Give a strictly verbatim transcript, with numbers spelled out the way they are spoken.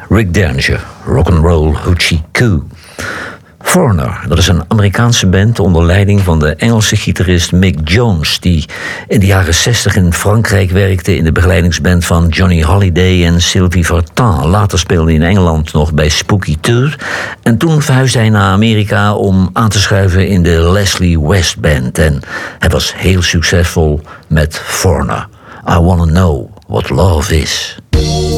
Rick Derringer, Rock'n'Roll Hoochie Coo. Foreigner, dat is een Amerikaanse band onder leiding van de Engelse gitarist Mick Jones, die in de jaren zestig in Frankrijk werkte in de begeleidingsband van Johnny Hallyday en Sylvie Vartan. Later speelde hij in Engeland nog bij Spooky Tour en toen verhuisde hij naar Amerika om aan te schuiven in de Leslie West Band. En hij was heel succesvol met Foreigner. I Wanna Know What Love Is.